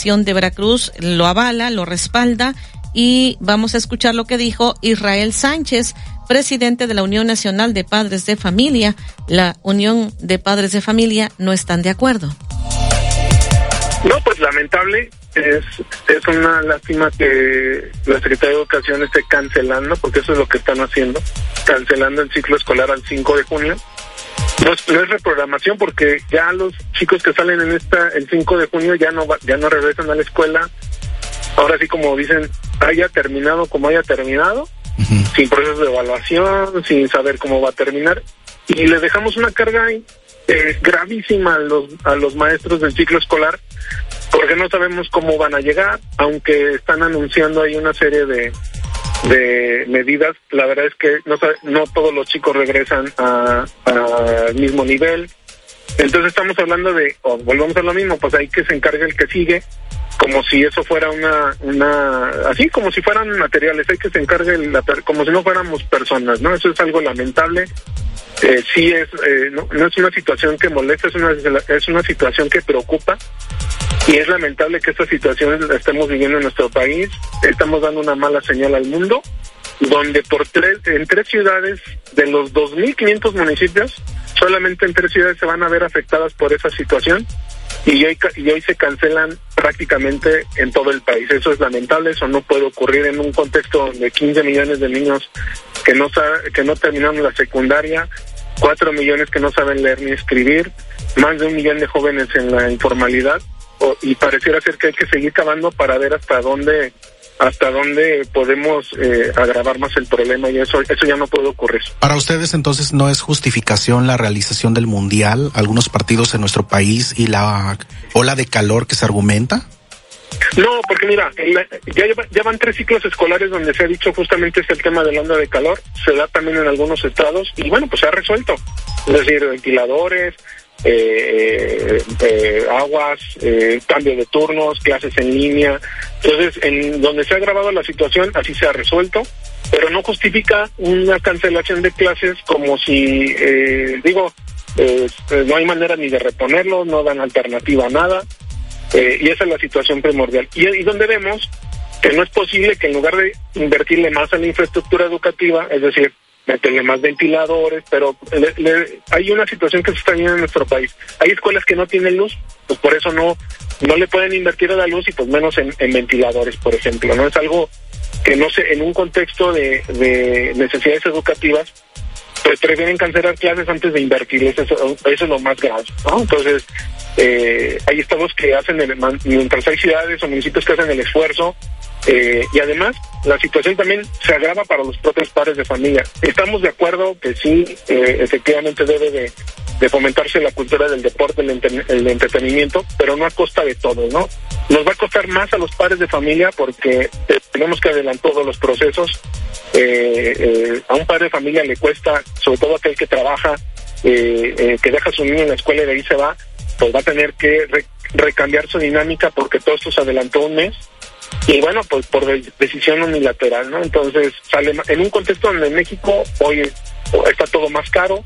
Educación de Veracruz lo avala, lo respalda, y vamos a escuchar lo que dijo Israel Sánchez, presidente de la Unión Nacional de Padres de Familia. La Unión de Padres de Familia no están de acuerdo. No, pues lamentable. Es una lástima que la Secretaría de Educación esté cancelando, porque eso es lo que están haciendo, cancelando el ciclo escolar al 5 de junio. No es reprogramación, porque ya los chicos que salen el 5 de junio ya no regresan a la escuela. Ahora sí, como dicen, haya terminado como haya terminado, sin proceso de evaluación, sin saber cómo va a terminar, y les dejamos una carga gravísima a los maestros del ciclo escolar, porque no sabemos cómo van a llegar, aunque están anunciando ahí una serie de medidas. La verdad es que no todos los chicos regresan al mismo nivel. Entonces estamos hablando volvemos a lo mismo, pues hay que se encargue el que sigue, como si eso fuera así como si fueran materiales, hay que se encargue como si no fuéramos personas, ¿no? Eso es algo lamentable. Sí no es una situación que molesta, es una situación que preocupa, y es lamentable que esta situación la estemos viviendo en nuestro país. Estamos dando una mala señal al mundo, donde en 3 ciudades de los 2.500 municipios, solamente en 3 ciudades se van a ver afectadas por esa situación, y hoy se cancelan prácticamente en todo el país. Eso es lamentable, eso no puede ocurrir en un contexto de 15 millones de niños que no terminaron la secundaria, 4 millones que no saben leer ni escribir, más de 1 millón de jóvenes en la informalidad, y pareciera ser que hay que seguir cavando para ver hasta dónde podemos agravar más el problema, y eso ya no puede ocurrir. Para ustedes, entonces, ¿no es justificación la realización del Mundial, algunos partidos en nuestro país y la ola de calor que se argumenta? No, porque mira, ya van 3 ciclos escolares donde se ha dicho justamente el tema de la onda de calor. Se da también en algunos estados, y bueno, pues se ha resuelto. Es decir, ventiladores, aguas, cambio de turnos, clases en línea. Entonces, en donde se ha agravado la situación, así se ha resuelto, pero no justifica una cancelación de clases como si, no hay manera ni de reponerlo, no dan alternativa a nada, y esa es la situación primordial. Y donde vemos que no es posible que en lugar de invertirle más en la infraestructura educativa, es decir, meterle más ventiladores, pero hay una situación que se está viendo en nuestro país. Hay escuelas que no tienen luz, pues por eso no le pueden invertir a la luz, y pues menos en ventiladores, por ejemplo, ¿no? Es algo que no sé, en un contexto de necesidades educativas, pues prefieren cancelar clases antes de invertirles, eso es lo más grave, ¿no? Entonces, hay estados que hacen mientras hay ciudades o municipios que hacen el esfuerzo, y además la situación también se agrava para los propios padres de familia. Estamos de acuerdo que sí, efectivamente debe de fomentarse la cultura del deporte, el entretenimiento, pero no a costa de todo, ¿no? Nos va a costar más a los padres de familia, porque tenemos que adelantar todos los procesos. A un padre de familia le cuesta, sobre todo aquel que trabaja, que deja a su niño en la escuela y de ahí se va, pues va a tener que recambiar su dinámica, porque todo esto se adelantó un mes. Y bueno, pues por decisión unilateral, ¿no? Entonces sale en un contexto donde en México hoy está todo más caro,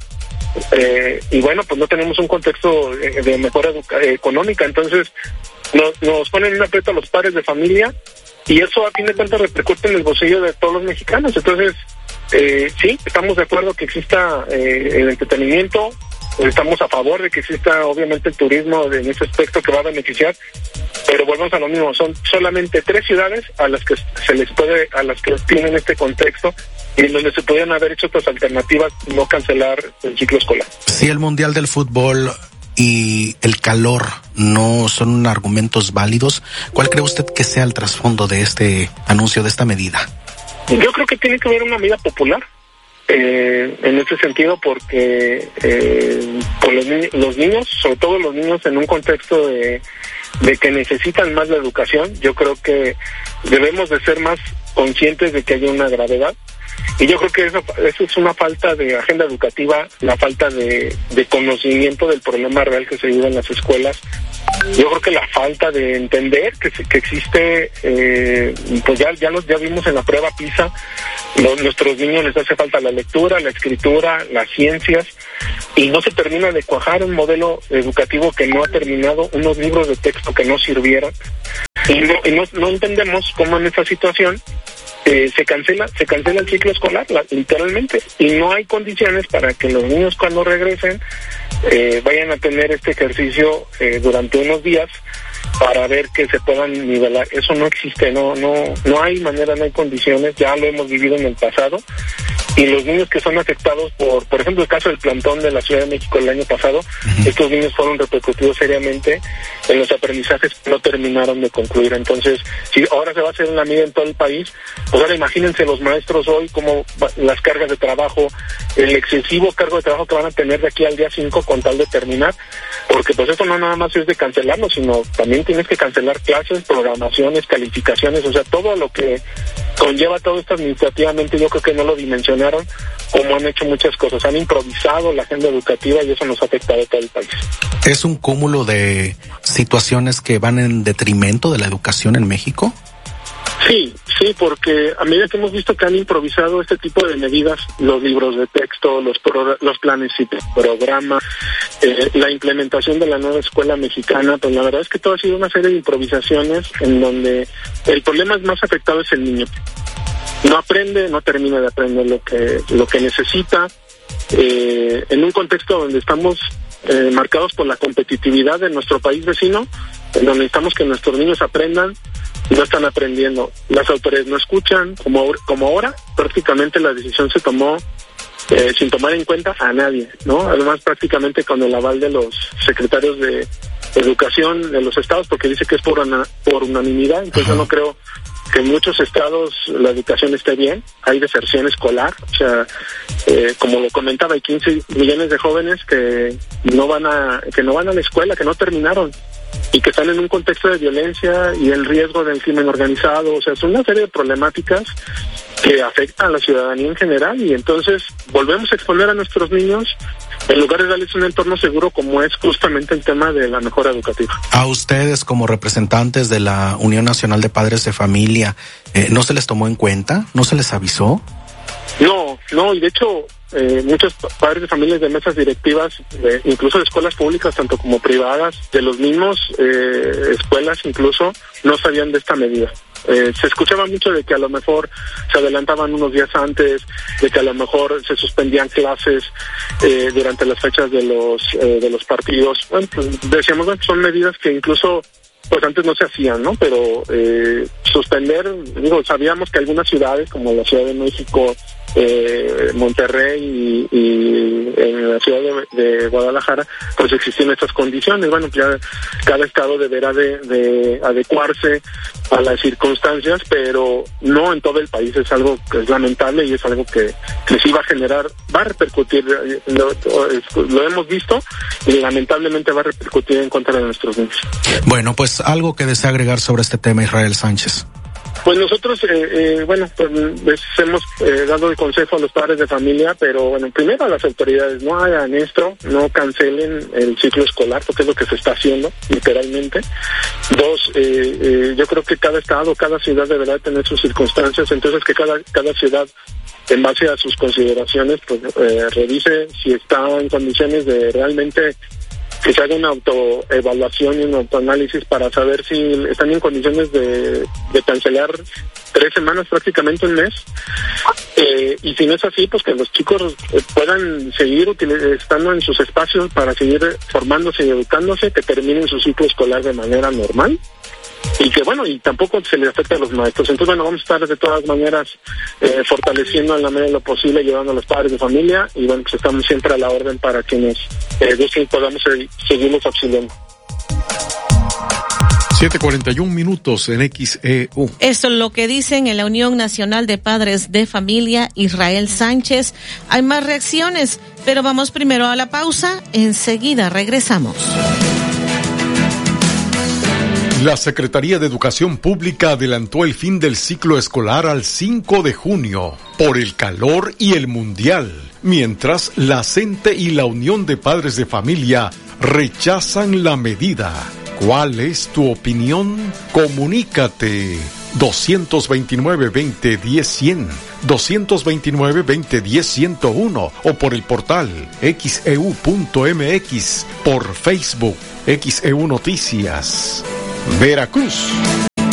y bueno, pues no tenemos un contexto de mejora económica. Entonces nos ponen un aprieto a los padres de familia, y eso a fin de cuentas repercute en el bolsillo de todos los mexicanos. Entonces sí, estamos de acuerdo que exista el entretenimiento, estamos a favor de que exista obviamente el turismo en ese aspecto que va a beneficiar, pero volvemos a lo mismo, son solamente 3 ciudades a las que a las que tienen este contexto, y en donde se podrían haber hecho otras alternativas, no cancelar el ciclo escolar. Si el Mundial del Fútbol y el calor no son argumentos válidos, ¿cuál cree usted que sea el trasfondo de este anuncio, de esta medida? Yo creo que tiene que haber una medida popular, en ese sentido, porque con los niños, sobre todo los niños en un contexto de que necesitan más la educación, yo creo que debemos de ser más conscientes de que hay una gravedad, y yo creo que eso es una falta de agenda educativa, la falta de conocimiento del problema real que se vive en las escuelas. Yo creo que la falta de entender que existe, pues ya vimos en la prueba PISA, nuestros niños les hace falta la lectura, la escritura, las ciencias, y no se termina de cuajar un modelo educativo que no ha terminado, unos libros de texto que no sirvieron. Y no entendemos cómo en esta situación se cancela el ciclo escolar, literalmente, y no hay condiciones para que los niños cuando regresen vayan a tener este ejercicio durante unos días para ver que se puedan nivelar. Eso no existe, no hay manera, no hay condiciones, ya lo hemos vivido en el pasado. Y los niños que son afectados por ejemplo, el caso del plantón de la Ciudad de México el año pasado, estos niños fueron repercutidos seriamente en los aprendizajes que no terminaron de concluir. Entonces, si ahora se va a hacer una medida en todo el país, pues ahora imagínense los maestros hoy, como las cargas de trabajo, el excesivo cargo de trabajo que van a tener de aquí al día 5 con tal de terminar, porque pues eso no nada más es de cancelarlo, sino también tienes que cancelar clases, programaciones, calificaciones, o sea, todo lo que conlleva todo esto administrativamente, yo creo que no lo dimensionaron como han hecho muchas cosas, han improvisado la agenda educativa y eso nos ha afectado a todo el país. ¿Es un cúmulo de situaciones que van en detrimento de la educación en México? Sí, porque a medida que hemos visto que han improvisado este tipo de medidas, los libros de texto, los planes y programas, la implementación de la nueva escuela mexicana, pues la verdad es que todo ha sido una serie de improvisaciones en donde el problema más afectado es el niño. No aprende, no termina de aprender lo que necesita, en un contexto donde estamos marcados por la competitividad de nuestro país vecino, en donde necesitamos que nuestros niños aprendan, no están aprendiendo. Las autoridades no escuchan, como ahora prácticamente la decisión se tomó sin tomar en cuenta a nadie, ¿no? Además prácticamente con el aval de los secretarios de educación de los estados, porque dice que es por unanimidad, entonces yo no creo que en muchos estados la educación esté bien, hay deserción escolar, o sea, como lo comentaba, hay 15 millones de jóvenes que no van a la escuela, que no terminaron y que están en un contexto de violencia y el riesgo del crimen organizado, o sea, son una serie de problemáticas que afectan a la ciudadanía en general y entonces volvemos a exponer a nuestros niños en lugar de darles un entorno seguro como es justamente el tema de la mejora educativa. A ustedes como representantes de la Unión Nacional de Padres de Familia, ¿no se les tomó en cuenta? ¿No se les avisó? No, y de hecho muchos padres de familias de mesas directivas, incluso de escuelas públicas, tanto como privadas, de los mismos escuelas incluso, no sabían de esta medida. Se escuchaba mucho de que a lo mejor se adelantaban unos días antes, de que a lo mejor se suspendían clases durante las fechas de los partidos. Bueno, pues decíamos, bueno, son medidas que incluso pues antes no se hacían, ¿no? Pero suspender, sabíamos que algunas ciudades como la Ciudad de México, Monterrey y en la ciudad de Guadalajara, pues existían estas condiciones. Bueno, ya cada estado deberá de adecuarse a las circunstancias, pero no en todo el país. Es algo que es lamentable y es algo que sí va a repercutir, lo hemos visto y lamentablemente va a repercutir en contra de nuestros niños. Bueno, pues algo que desea agregar sobre este tema, Israel Sánchez. Pues nosotros, pues hemos dado el consejo a los padres de familia, pero bueno, primero a las autoridades, no hagan esto, no cancelen el ciclo escolar, porque es lo que se está haciendo, literalmente. Dos, yo creo que cada estado, cada ciudad deberá tener sus circunstancias, entonces que cada ciudad, en base a sus consideraciones, pues revise si está en condiciones de realmente que se haga una autoevaluación y un autoanálisis para saber si están en condiciones de cancelar 3 semanas, prácticamente un mes, y si no es así, pues que los chicos puedan seguir estando en sus espacios para seguir formándose y educándose, que terminen su ciclo escolar de manera normal y que bueno, y tampoco se les afecte a los maestros. Entonces bueno, vamos a estar de todas maneras fortaleciendo en la medida de lo posible, ayudando a los padres de familia y bueno, pues estamos siempre a la orden para quienes busquen y podamos seguirlos auxiliando. 7:41 en XEU. Esto es lo que dicen en la Unión Nacional de Padres de Familia, Israel Sánchez. Hay más reacciones, pero vamos primero a la pausa. Enseguida regresamos. La Secretaría de Educación Pública adelantó el fin del ciclo escolar al 5 de junio por el calor y el mundial, mientras la CENTE y la Unión de Padres de Familia rechazan la medida. ¿Cuál es tu opinión? Comunícate 229-2010-100, 229-2010-101 o por el portal xeu.mx, por Facebook XEU Noticias. Veracruz.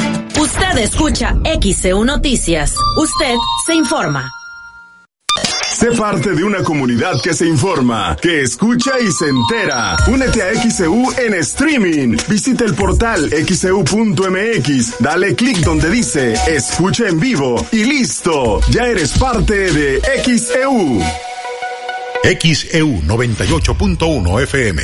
Usted escucha XCU Noticias. Usted se informa. Sé parte de una comunidad que se informa, que escucha y se entera. Únete a XCU en streaming. Visita el portal xcu.mx, dale clic donde dice escucha en vivo y listo, ya eres parte de XCU. XEU 98.1 FM.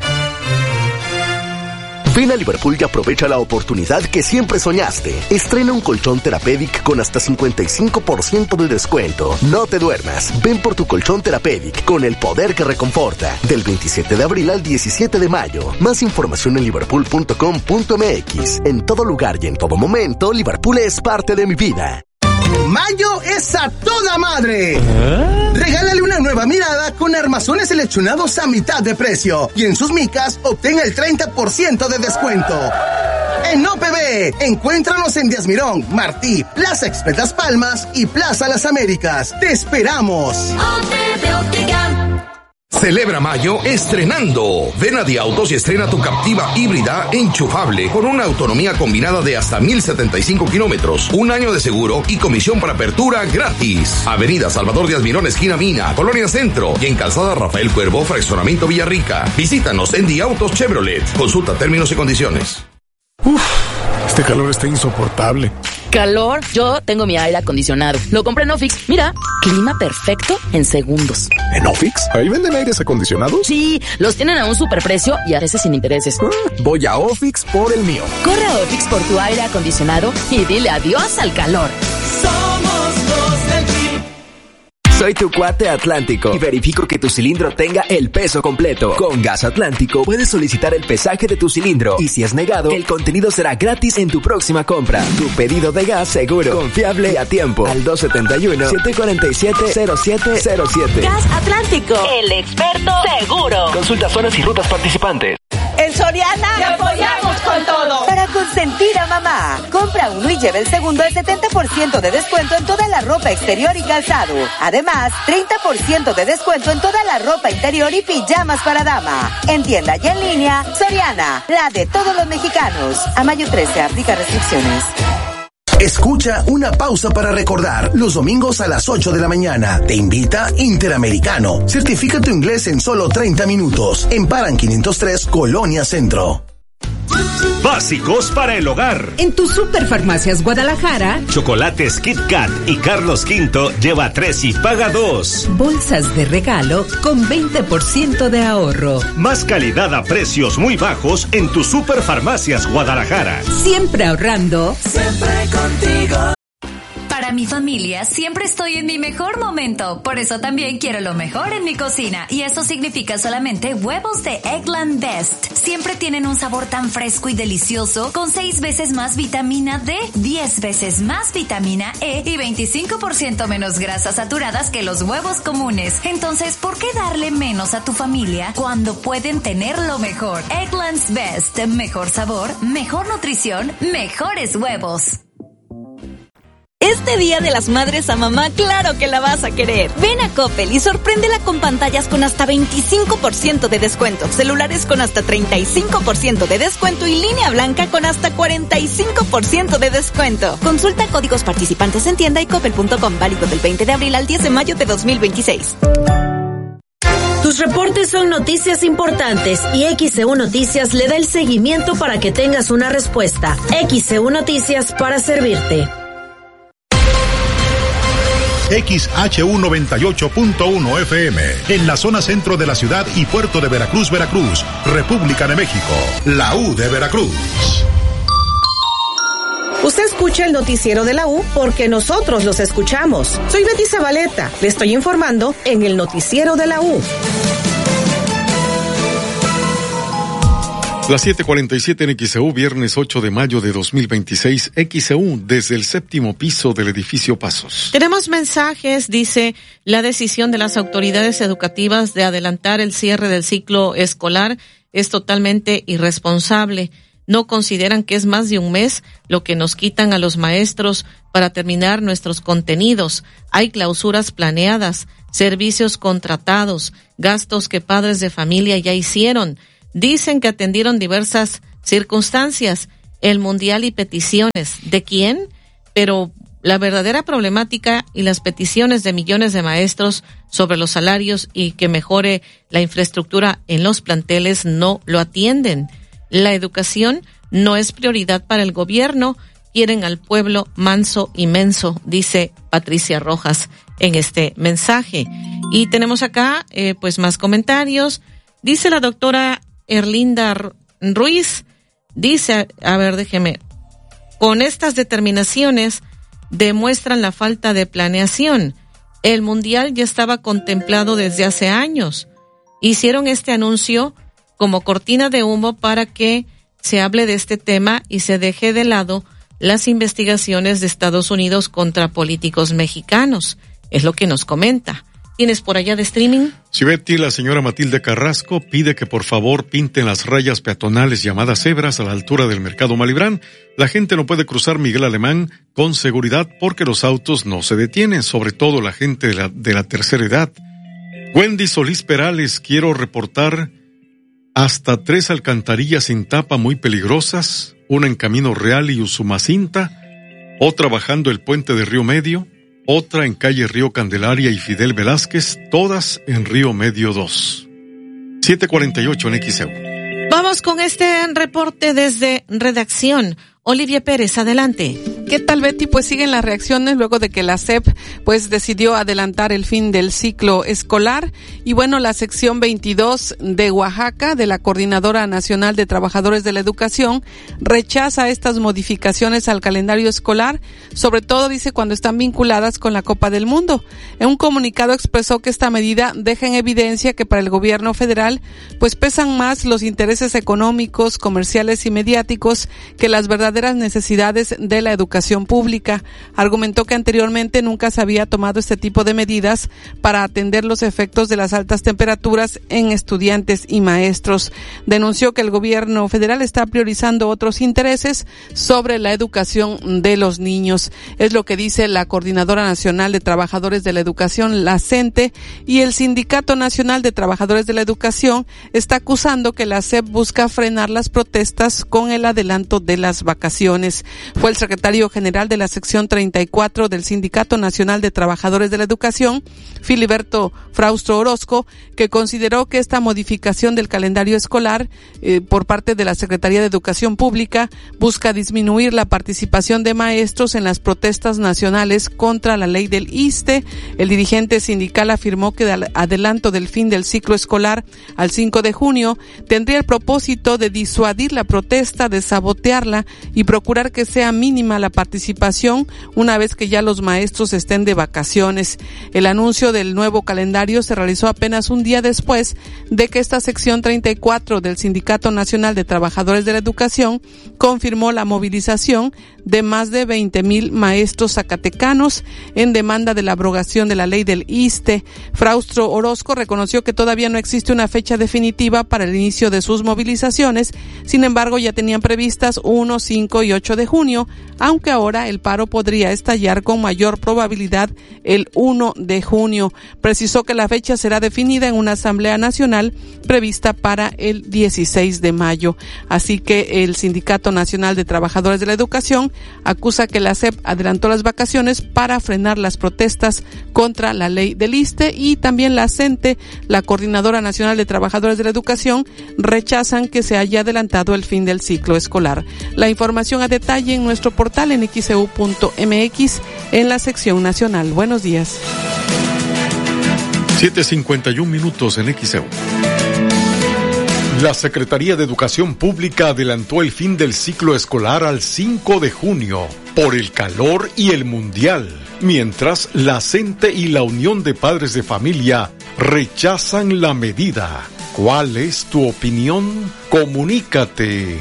Ven a Liverpool y aprovecha la oportunidad que siempre soñaste. Estrena un colchón Therapeutic con hasta 55% de descuento. No te duermas. Ven por tu colchón Therapeutic con el poder que reconforta. Del 27 de abril al 17 de mayo. Más información en liverpool.com.mx. En todo lugar y en todo momento, Liverpool es parte de mi vida. Mayo es a toda madre. Regálale una nueva mirada con armazones seleccionados a mitad de precio. Y en sus micas obtenga el 30% de descuento. En OPB, encuéntranos en Díaz Mirón, Martí, Plaza Express Las Palmas y Plaza Las Américas. ¡Te esperamos! OPB Óptica. Celebra Mayo estrenando. Ven a Diautos y estrena tu Captiva híbrida enchufable con una autonomía combinada de hasta 1075 kilómetros, un año de seguro y comisión para apertura gratis. Avenida Salvador Díaz Mirón, esquina Mina, Colonia Centro y en Calzada Rafael Cuervo, Fraccionamiento Villarrica. Visítanos en Diautos Chevrolet. Consulta términos y condiciones. Este calor está insoportable. ¿Calor? Yo tengo mi aire acondicionado. Lo compré en Ofix. Mira, clima perfecto en segundos. ¿En Ofix? ¿Ahí venden aires acondicionados? Sí, los tienen a un superprecio y a veces sin intereses. Voy a Ofix por el mío. Corre a Ofix por tu aire acondicionado y dile adiós al calor. Somos los del clima. Soy tu cuate Atlántico y verifico que tu cilindro tenga el peso completo. Con Gas Atlántico puedes solicitar el pesaje de tu cilindro y si es negado, el contenido será gratis en tu próxima compra. Tu pedido de gas seguro, confiable y a tiempo. Al 271-747-0707. Gas Atlántico, el experto seguro. Consulta zonas y rutas participantes. En Soriana te apoyamos con todo. Para consentir a mamá, compra uno y lleva el segundo al 70% de descuento en toda la ropa exterior y calzado. Además, 30% de descuento en toda la ropa interior y pijamas para dama. En tienda y en línea, Soriana, la de todos los mexicanos. A mayo 13, aplica restricciones. Escucha una pausa para recordar. Los domingos a las 8 de la mañana. Te invita Interamericano. Certifica tu inglés en solo 30 minutos. En Paran 503, Colonia Centro. Básicos para el hogar. En tus Superfarmacias Guadalajara, Chocolates Kit Kat y Carlos V lleva 3 y paga 2. Bolsas de regalo con 20% de ahorro. Más calidad a precios muy bajos en tus Superfarmacias Guadalajara. Siempre ahorrando. Siempre contigo. Para mi familia siempre estoy en mi mejor momento, por eso también quiero lo mejor en mi cocina y eso significa solamente huevos de Eggland Best. Siempre tienen un sabor tan fresco y delicioso con 6 veces más vitamina D, 10 veces más vitamina E y 25% menos grasas saturadas que los huevos comunes. Entonces, ¿por qué darle menos a tu familia cuando pueden tener lo mejor? Eggland's Best, mejor sabor, mejor nutrición, mejores huevos. Este Día de las Madres a mamá, claro que la vas a querer. Ven a Coppel y sorpréndela con pantallas con hasta 25% de descuento, celulares con hasta 35% de descuento y línea blanca con hasta 45% de descuento. Consulta códigos participantes en tienda y coppel.com, válido del 20 de abril al 10 de mayo de 2026. Tus reportes son noticias importantes y XCU Noticias le da el seguimiento para que tengas una respuesta. XCU Noticias para servirte. XHU 98.1 FM, en la zona centro de la ciudad y puerto de Veracruz, Veracruz, República de México, la U de Veracruz. Usted escucha el noticiero de la U porque nosotros los escuchamos. Soy Betty Zabaleta, le estoy informando en el noticiero de la U. Las 7:47 en XEU, viernes 8 de mayo de 2026, XEU, desde el 7º piso del edificio Pasos. Tenemos mensajes, dice, la decisión de las autoridades educativas de adelantar el cierre del ciclo escolar es totalmente irresponsable. No consideran que es más de un mes lo que nos quitan a los maestros para terminar nuestros contenidos. Hay clausuras planeadas, servicios contratados, gastos que padres de familia ya hicieron. Dicen que atendieron diversas circunstancias. el mundial y peticiones. ¿De quién? Pero la verdadera problemática y las peticiones de millones de maestros sobre los salarios y que mejore la infraestructura en los planteles no lo atienden. La educación no es prioridad para el gobierno. Quieren al pueblo manso y menso, dice Patricia Rojas en este mensaje. Y tenemos acá, pues más comentarios. Dice la doctora Erlinda Ruiz, dice, a ver, déjeme, con estas determinaciones demuestran la falta de planeación. El mundial ya estaba contemplado desde hace años. Hicieron este anuncio como cortina de humo para que se hable de este tema y se deje de lado las investigaciones de Estados Unidos contra políticos mexicanos. Es lo que nos comenta. ¿Tienes por allá de streaming? Sí, Betty, la señora Matilde Carrasco pide que por favor pinten las rayas peatonales llamadas cebras a la altura del Mercado Malibrán. La gente no puede cruzar Miguel Alemán con seguridad porque los autos no se detienen, sobre todo la gente de la tercera edad. Wendy Solís Perales, quiero reportar hasta 3 alcantarillas sin tapa muy peligrosas, una en Camino Real y Usumacinta, otra bajando el puente de Río Medio, otra en calle Río Candelaria y Fidel Velázquez, todas en Río Medio 2. 7:48 en XEU. Vamos con este reporte desde redacción. Olivia Pérez, adelante. ¿Qué tal, Betty? Pues siguen las reacciones luego de que la SEP pues decidió adelantar el fin del ciclo escolar. Y bueno, la sección 22 de Oaxaca, de la Coordinadora Nacional de Trabajadores de la Educación, rechaza estas modificaciones al calendario escolar, sobre todo, dice, cuando están vinculadas con la Copa del Mundo. En un comunicado expresó que esta medida deja en evidencia que para el gobierno federal pues pesan más los intereses económicos, comerciales y mediáticos que las verdaderas necesidades de la educación pública. Argumentó que anteriormente nunca se había tomado este tipo de medidas para atender los efectos de las altas temperaturas en estudiantes y maestros. Denunció que el gobierno federal está priorizando otros intereses sobre la educación de los niños. Es lo que dice la Coordinadora Nacional de Trabajadores de la Educación, la CENTE, y el Sindicato Nacional de Trabajadores de la Educación está acusando que la SEP busca frenar las protestas con el adelanto de las vacaciones. Fue el secretario general de la sección 34 del Sindicato Nacional de Trabajadores de la Educación, Filiberto Fraustro Orozco, que consideró que esta modificación del calendario escolar por parte de la Secretaría de Educación Pública busca disminuir la participación de maestros en las protestas nacionales contra la ley del ISSSTE. El dirigente sindical afirmó que el adelanto del fin del ciclo escolar al 5 de junio tendría el propósito de disuadir la protesta, de sabotearla y procurar que sea mínima la participación una vez que ya los maestros estén de vacaciones. El anuncio del nuevo calendario se realizó apenas un día después de que esta sección 34 del Sindicato Nacional de Trabajadores de la Educación confirmó la movilización de más de 20,000 maestros zacatecanos en demanda de la abrogación de la ley del ISSSTE. Fraustro Orozco reconoció que todavía no existe una fecha definitiva para el inicio de sus movilizaciones, sin embargo ya tenían previstas 1, 5 y 8 de junio, aunque ahora el paro podría estallar con mayor probabilidad el 1 de junio. Precisó que la fecha será definida en una asamblea nacional prevista para el 16 de mayo. Así que el Sindicato Nacional de Trabajadores de la Educación acusa que la SEP adelantó las vacaciones para frenar las protestas contra la ley del ISSSTE, y también la CENTE, la Coordinadora Nacional de Trabajadores de la Educación, rechazan que se haya adelantado el fin del ciclo escolar. La información a detalle en nuestro portal en xeu.mx en la sección nacional. Buenos días. 7:51 en XEU. La Secretaría de Educación Pública adelantó el fin del ciclo escolar al 5 de junio por el calor y el mundial, mientras la CENTE y la Unión de Padres de Familia rechazan la medida. ¿Cuál es tu opinión? Comunícate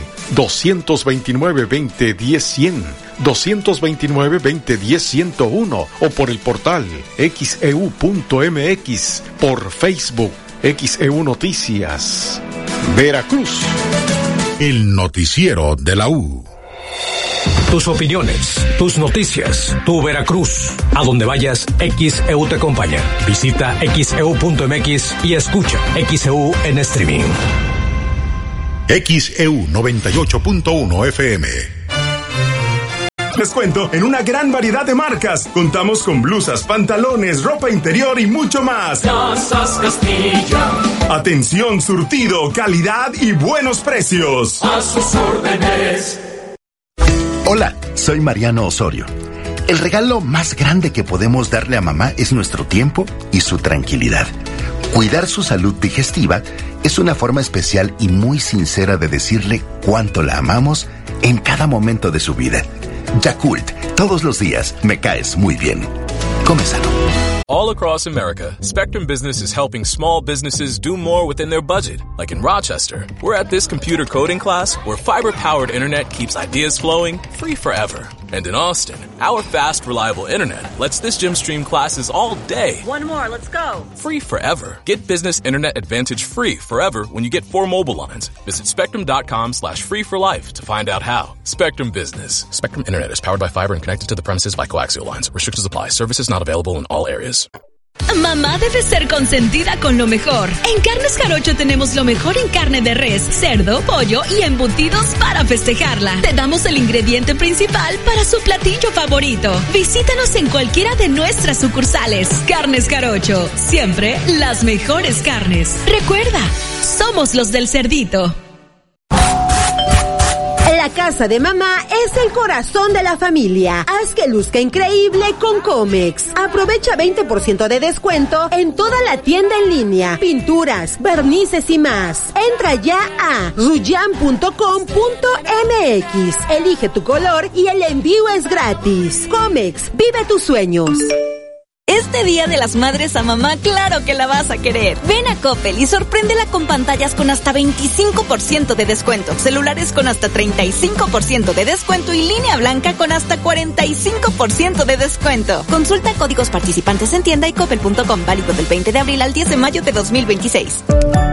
229-2010-100, 229-2010-101 o por el portal xeu.mx, por Facebook XEU Noticias. Veracruz. El noticiero de la U. Tus opiniones, tus noticias, tu Veracruz. A donde vayas, XEU te acompaña. Visita xeu.mx y escucha XEU en streaming. XEU 98.1 FM. Descuento en una gran variedad de marcas. Contamos con blusas, pantalones, ropa interior y mucho más. Casas Castilla. Atención, surtido, calidad y buenos precios. A sus órdenes. Hola, soy Mariano Osorio. El regalo más grande que podemos darle a mamá es nuestro tiempo y su tranquilidad. Cuidar su salud digestiva es una forma especial y muy sincera de decirle cuánto la amamos en cada momento de su vida. Yakult, todos los días me caes muy bien. Come sano. All across America, Spectrum Business is helping small businesses do more within their budget. Like in Rochester, we're at this computer coding class where fiber-powered internet keeps ideas flowing free forever. And in Austin, our fast, reliable internet lets this gym stream classes all day. One more, let's go. Free forever. Get business internet advantage free forever when you get 4 mobile lines. Visit spectrum.com/free for life to find out how. Spectrum Business. Spectrum Internet is powered by fiber and connected to the premises by coaxial lines. Restrictions apply. Services not available in all areas. Mamá debe ser consentida con lo mejor. En Carnes Jarocho tenemos lo mejor en carne de res, cerdo, pollo y embutidos para festejarla. Te damos el ingrediente principal para su platillo favorito. Visítanos en cualquiera de nuestras sucursales. Carnes Jarocho, siempre las mejores carnes. Recuerda, somos los del cerdito. La casa de mamá es el corazón de la familia. Haz que luzca increíble con Comex. Aprovecha 20% de descuento en toda la tienda en línea, pinturas, barnices y más. Entra ya a ruyan.com.mx. Elige tu color y el envío es gratis. Comex, vive tus sueños. Este Día de las Madres a mamá, claro que la vas a querer. Ven a Coppel y sorpréndela con pantallas con hasta 25% de descuento, celulares con hasta 35% de descuento y línea blanca con hasta 45% de descuento. Consulta códigos participantes en tienda y coppel.com, válido del 20 de abril al 10 de mayo de 2026.